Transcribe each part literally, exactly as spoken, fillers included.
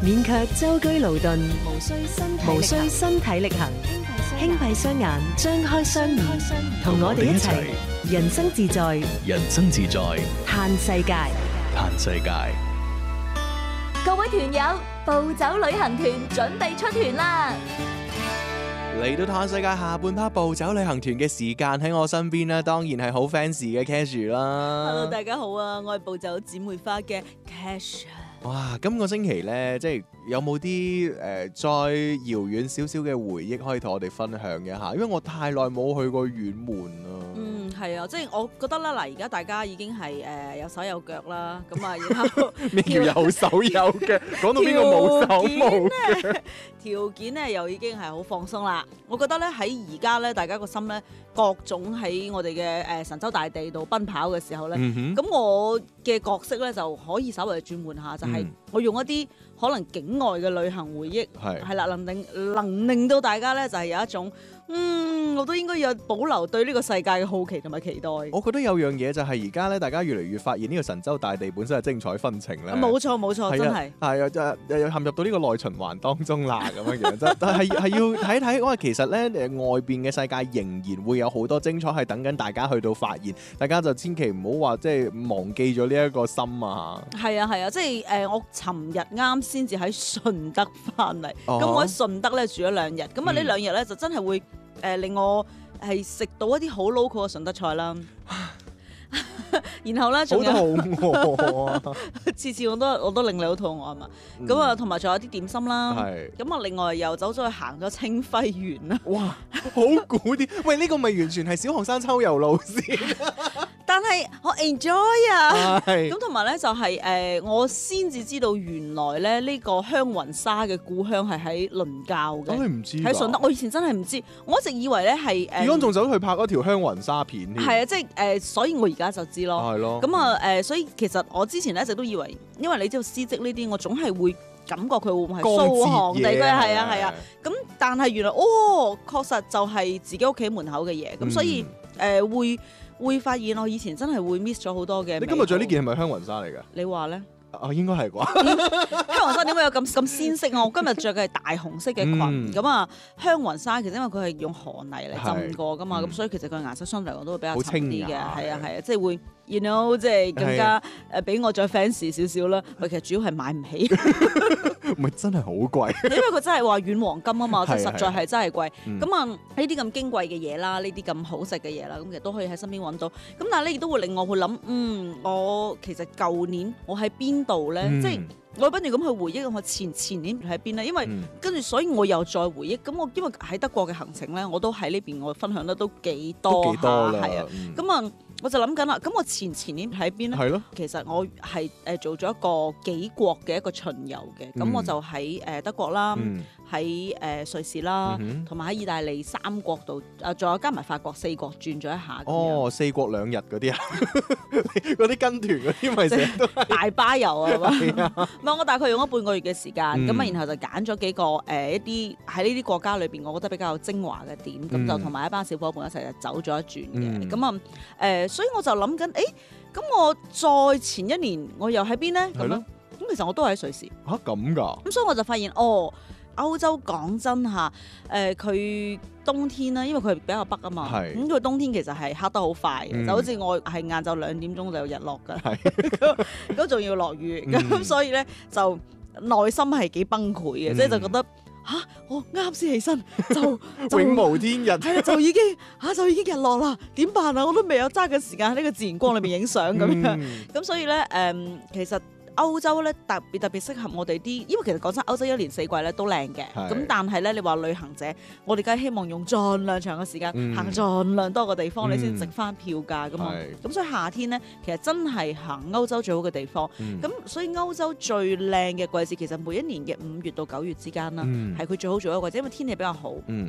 免卻舟車勞頓， 無需身體無需身體力行，輕閉雙眼，張開雙耳，同我哋一齊人生自在， 人生自在， 嘆世界。 嘆世界。 各位團友，暴走旅行團準備出團啦！ 嚟到嘆世界下半 part 暴走旅行團嘅時間，喺我身邊咧，當然係好 fancy 嘅 Cash 啦。 Hello， 大家好啊，我係暴走姊妹花嘅 Cash。 哇，今個星期咧，即係有冇啲誒再遙遠少少嘅回憶可以同我哋分享一下？因為我太耐冇去過遠門啦。 嗯，係啊，即係我覺得啦，嗱，而家大家已經係誒、呃、有手有腳啦，咁啊，然後咩叫有手有腳？講到邊個冇手冇腳？ 條件咧又已經係好放鬆啦。我覺得咧喺而家咧，大家個心咧各種喺我哋嘅誒神州大地度奔跑嘅時候咧，咁、 嗯、 我嘅角色咧就可以稍微轉換下，就係、是、我用一啲可能境外嘅旅行回憶，係係啦，能令能令到大家咧就係有一種嗯，我都應該要保留對呢個世界嘅好奇同埋期待。 我覺得有樣嘢就係而家咧，大家越嚟越發現呢個神州大地本身係精彩紛呈咧。 冇錯冇錯，真係係啊，就又陷入到呢個內循環當中啦咁樣樣。但係係要睇睇，因為其實咧誒外邊嘅世界仍然會有好多精彩係等緊大家去到發現，大家就千祈唔好話即係忘記咗呢一個心啊。 係啊係啊，即係誒、呃、我尋日啱先至喺順德翻嚟，咁、哦、我喺順德咧住咗兩日，咁啊呢兩日咧就真係會誒、呃、令我係食到一啲好 local 嘅順德菜啦。然後咧仲有好肚餓啊！次次我都我都令你好肚餓啊嘛。咁啊同埋仲有啲點心啦。咁啊另外又走咗去行咗清暉園啦。 哇！好古典，喂呢、呢個咪完全係小學生秋遊路線。 但係我 enjoy 啊。咁同埋咧就係、是、誒、呃、我先至知道原來咧呢、呢個香雲紗嘅故鄉係喺倫教嘅。 咁你唔知？ 喺順德，我以前真係唔知，我一直以為咧係誒。 而家仲走去拍嗰條香雲紗片。 係啊，即係誒、呃，所以我而家就知咯。係咯。咁啊誒，所以其實我之前咧一直都以為，因為你知道詩織呢啲，我總係會感覺佢會唔會係蘇杭地區，係啊係啊。咁但係原來哦，確實就係自己屋企門口嘅嘢，咁、嗯、所以誒、呃、會會發現我以前真係會 miss 咗好多嘅。 你今日着呢件係咪香雲紗嚟㗎？ 你話咧？ 哦，應該係啩？ 香雲紗點解有咁咁鮮色啊？我今日着嘅係大紅色嘅裙，咁、嗯、啊香雲紗其實因為佢係用河泥嚟浸過㗎嘛，咁、嗯、所以其實佢顏色相對嚟講都會比較沉啲嘅，係啊係啊，即係會 you know 即係更加誒比我再 fancy 少少啦。佢其實主要係買唔起， 唔係真係好貴。 因為佢真係話軟黃金啊嘛，實在係真係貴。咁啊呢啲咁矜貴嘅嘢啦，呢啲咁好食嘅嘢啦，咁其實都可以喺身邊揾到。咁但係咧亦都會令我去諗，嗯，我其實舊年我喺邊度咧？嗯、即係我不斷咁去回憶我前前年喺邊咧，因為、嗯、跟住所以我又再回憶。咁我因為喺德國嘅行程咧，我都喺呢邊我分享得都幾多下，係啊。咁啊、嗯，我就諗緊啦。咁我前前年喺邊咧？係咯。其實我係誒做咗一個幾國嘅一個巡遊嘅。咁、嗯、我就喺誒德國啦，喺、嗯、誒瑞士啦，同埋喺意大利三國度，誒仲有加埋法國四國轉咗一下。 哦，四國兩日嗰啲啊，嗰啲跟團嗰啲咪成日都大巴遊啊嘛。唔係，我大概用咗半個月嘅時間，咁、嗯、啊，然後就揀咗幾個誒、呃、一啲喺呢啲國家裏邊，我覺得比較精華嘅點，咁、嗯、就同埋一班小伙伴一齊就走咗一轉嘅。咁啊誒，所以我就諗緊，誒，咁我再前一年我又喺邊咧？咁樣，咁其實我都喺瑞士。 嚇咁㗎？ 咁所以我就發現，哦，歐洲講真嚇，誒、呃、佢冬天啦，因為佢係比較北啊嘛，咁佢冬天其實係黑得好快嘅、嗯，就好似我係晏晝兩點鐘就有日落㗎，咁仲要落雨，咁、嗯、所以咧就內心係幾崩潰嘅，即、嗯、係就覺得吓，我啱先起身就，就永無天日， 係啦，就已經吓、啊、就已經日落啦，點辦啊？我都未有揸緊時間喺呢個自然光裏面影相咁樣，咁、嗯、所以咧誒、嗯，其實。歐洲咧特別特別適合我哋啲，因為其實講真，歐洲一年四季咧都靚嘅。咁但係咧，你話旅行者，我哋梗係希望用盡量長嘅時間、嗯、行盡量多個地方，嗯、你先值翻票價噶嘛。咁所以夏天咧，其實真係行歐洲最好嘅地方。咁、嗯、所以歐洲最靚嘅季節，其實每一年嘅五月到九月之間啦，係、嗯、佢最好做一個季節，因為天氣比較好。咁、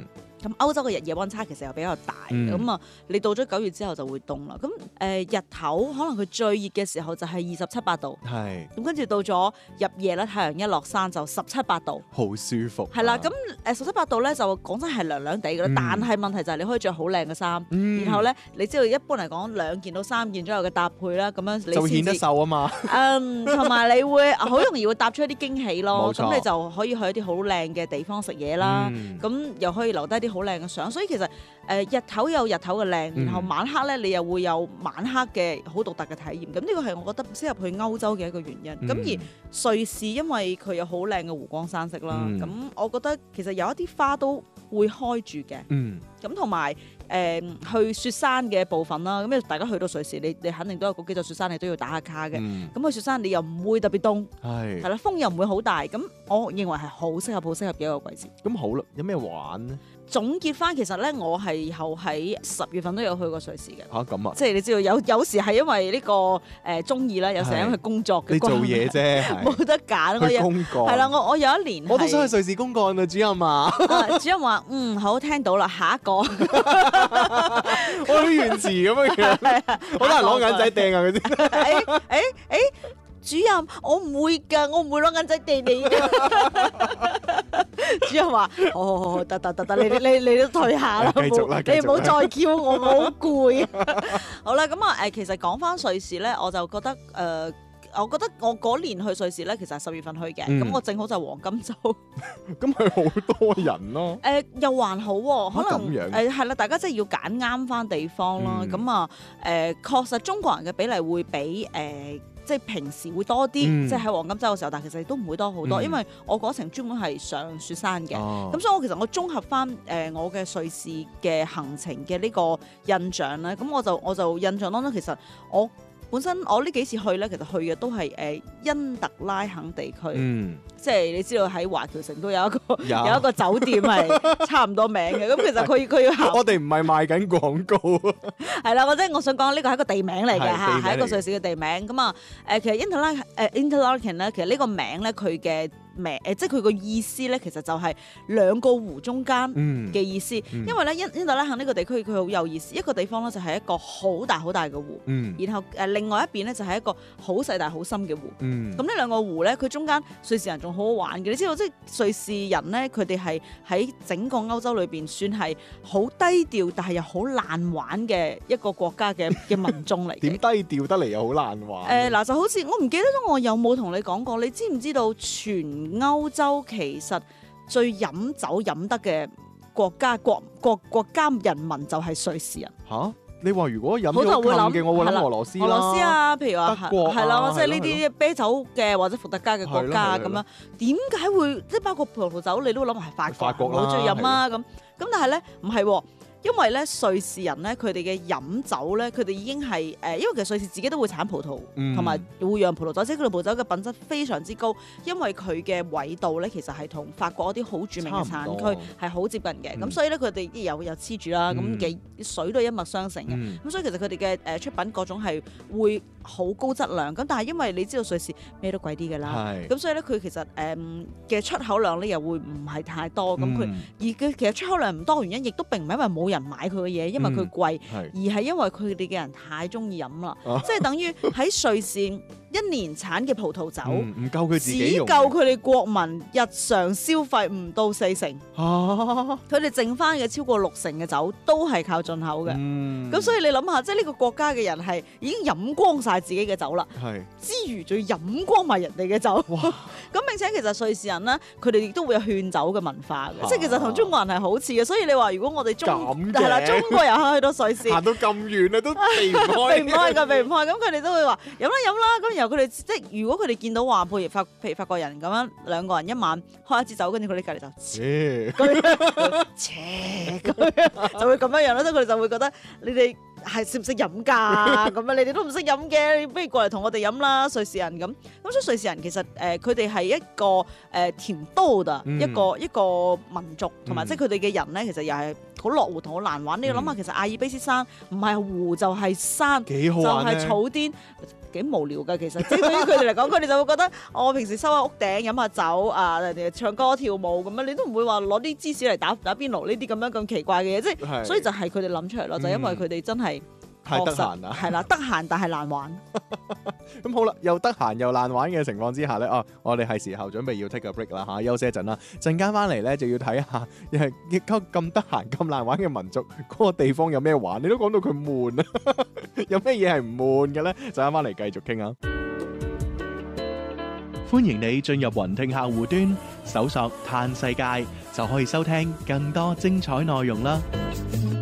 咁歐洲嘅日夜溫差其實又比較大，咁啊、嗯、你到咗九月之後就會凍啦。咁誒、呃、日頭可能佢最熱嘅時候就係二十七八度，係咁跟住到咗入夜咧，太陽一落山就十七八度， 好舒服。 係啦，咁誒十七八度咧就講真係涼涼地嘅啦，嗯、但係問題就係你可以着好靚嘅衫，嗯、然後咧你知道一般嚟講兩件到三件左右嘅搭配啦，咁樣你就顯得瘦啊嘛。 嗯，同埋你會好容易會搭出一啲驚喜咯，咁冇錯你就可以去一啲好靚嘅地方食嘢啦，咁、嗯、又可以留低啲好靚嘅相，所以其實誒、呃、日頭有日頭嘅靚，然後晚黑咧你又會有晚黑嘅好獨特嘅體驗，咁呢個係我覺得適合去歐洲嘅一個原因。咁、嗯、而瑞士因為佢有好靚嘅湖光山色啦，咁、嗯、我覺得其實有一啲花都會開住嘅，咁同埋誒去雪山嘅部分啦，咁因為大家去到瑞士，你你肯定都有嗰幾座雪山，你都要打下卡嘅。咁、嗯、去雪山你又唔會特別凍，係係啦，風又唔會好大，咁我認為係好適合、好適合嘅一個季節。 咁好啦，有咩玩呢？ 總結翻，其實咧，我係後喺十月份都有去過瑞士嘅。 嚇咁啊！ 即係你知道有有時係因為呢、這個誒中意啦，有時係因為工作嘅。 你做嘢啫， 冇得揀。 去公幹係啦，我我有一年我都想去瑞士公幹啊，主任啊。 主任話：嗯，好，聽到啦，下一個。我好原始咁樣樣，好多人攞銀仔掟啊佢先。 誒誒誒，主任，我唔會㗎，我唔會攞銀仔掟你㗎。主任話：好好好好，得得得得，你你你都退下啦， 繼續啦， 你唔好再叫我，我好攰。好啦，咁啊誒，其實講翻瑞士咧，我就覺得誒、呃，我覺得我嗰年去瑞士咧，其實係十月份去嘅，咁、嗯、我正好就黃金週。 咁係好多人咯。誒、 呃，又還好喎、啊，可能誒係啦，大家真係要揀啱翻地方啦。咁啊誒，確實中國人嘅比例會比誒。呃即係平時會多啲，嗯、即係喺黃金週嘅時候，但係其實都唔會多好多，嗯、因為我嗰程專門係上雪山嘅，咁、哦、所以我其實我綜合翻誒、呃、我嘅瑞士嘅行程嘅呢個印象咧，咁我就我就印象當中其實我本身我呢幾次去咧，其實去嘅都係誒因特拉肯地區，嗯、即係你知道喺華僑城都有一個有，有一個酒店係差唔多名嘅，咁其實佢佢要行我哋唔係賣緊廣告， 係啦，我即係我想講呢個係一個地名嚟嘅嚇，係一個瑞士嘅地名咁啊誒，其實因特拉誒 Interlaken 咧，其實呢個名咧佢嘅名誒，即係佢個意思咧，其實就係兩個湖中間嘅意思，嗯嗯、因為咧因因特拉肯呢個地區佢好有意思，一個地方咧就係一個好大好大嘅湖，嗯、然後誒另外一邊咧就係一個好細大好深嘅湖，咁呢、嗯、兩個湖咧佢中間瑞士人仲好好玩嘅，你知道即係瑞士人咧佢哋係喺整個歐洲裏邊算係好低調，但係又好爛玩嘅一個國家嘅嘅民眾嚟嘅。點低調得嚟又好爛玩？誒嗱、 呃、就好似我唔記得咗我有冇同你講過，你知唔知道全歐洲其實最飲酒飲得嘅國家國國國家人民就係瑞士人嚇？ 你話如果飲酒嘅，我會諗俄羅斯啦， 俄羅斯啊，譬如話德國係啦，即係呢啲啤酒嘅或者伏特加嘅國家咁樣，點解會即係包括葡萄酒，你都諗係法法國好中意飲啊咁咁，但係咧唔係喎。因為咧瑞士人咧佢哋嘅飲酒咧，佢哋已經係誒、呃，因為其實瑞士自己都會產葡萄，同埋、嗯、會釀葡萄酒，即係佢哋葡萄酒嘅品質非常之高。因為佢嘅緯度咧，其實係同法國一啲好著名嘅產區係好接近嘅，咁、嗯、所以咧佢哋又又黐住啦，咁嘅、嗯、水都係一脈相承嘅。咁、嗯、所以其實佢哋嘅誒出品各種係會好高質量。咁但係因為你知道瑞士咩都貴啲㗎啦，咁是所以咧佢其實誒嘅、呃、出口量咧又會唔係太多。咁佢、嗯、而佢其實出口量唔多原因，亦都並唔係因為冇人買佢嘅嘢，因為佢貴，嗯、而係因為佢哋嘅人太中意飲啦，啊、即係等於喺瑞士一年產嘅葡萄酒唔、 嗯、夠佢自己用， 只夠佢哋國民日常消費唔到四成，佢哋、啊、剩翻嘅超過六成嘅酒都係靠進口嘅，咁、嗯、所以你諗下，即係呢個國家嘅人係已經飲光晒自己嘅酒啦，是之餘仲要飲光埋人哋嘅酒，咁哇並且其實瑞士人咧，佢哋亦都會有勸酒嘅文化嘅，啊、即係其實同中國人係好似嘅，所以你話如果我哋中係啦，中國人去到瑞士行到咁遠啊，都避唔開， 避唔開㗎，避唔開，咁佢哋都會話飲啦飲啦，咁然後佢哋即係如果佢哋見到話，譬如法譬如法國人咁樣兩個人一晚開一支酒，跟住佢哋隔離就切，切咁樣就會咁樣樣咯，即係佢哋就會覺得你哋係識唔識飲㗎？咁啊，你哋都唔識飲嘅，你不如過嚟同我哋飲啦，瑞士人咁。咁所以瑞士人其實誒佢哋係一個誒甜多嘅一個一個民族，同埋即係佢哋嘅人咧，其實又係好落湖同好難玩。你要諗下，其實阿爾卑斯山唔係湖就係山， 幾好就玩咧係草甸。幾無聊㗎，其實即係對於佢哋嚟講，佢哋就會覺得我平時收喺屋頂飲下酒啊，人哋唱歌跳舞咁樣，你都唔會話攞啲芝士嚟打打邊爐呢啲咁樣咁奇怪嘅嘢，即係係所以就係佢哋諗出嚟咯，就因為佢哋真係太得閒啦。 係啦，得閒但係難玩。 咁好啦，又得閒又難玩嘅情況之下咧，哦，我哋係時候準備要 take a break 啦嚇，休息一陣啦。陣間翻嚟咧就要睇下，誒咁得閒咁難玩嘅民族嗰個地方有咩玩？你都講到佢悶啊，有咩嘢係唔悶嘅咧？陣間翻嚟繼續傾啊！ 歡迎你進入雲聽客戶端，搜索嘆世界就可以收聽更多精彩內容啦。